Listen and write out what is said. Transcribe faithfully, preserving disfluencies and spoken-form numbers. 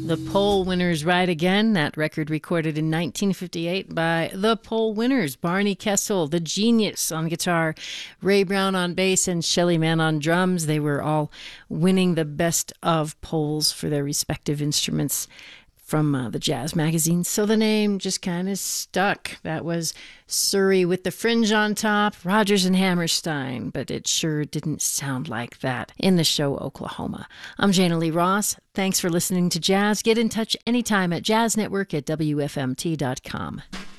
The Pole Winners Ride Again, that record recorded in nineteen fifty-eight by The Pole Winners, Barney Kessel, the genius on guitar, Ray Brown on bass, and Shelly Manne on drums. They were all winning the best of poles for their respective instruments from uh, the jazz magazine, so the name just kind of stuck. That was Surrey with the Fringe on top, Rodgers and Hammerstein, but it sure didn't sound like that in the show Oklahoma. I'm Jana Lee Ross. Thanks for listening to Jazz. Get in touch anytime at jazz network at W F M T dot com.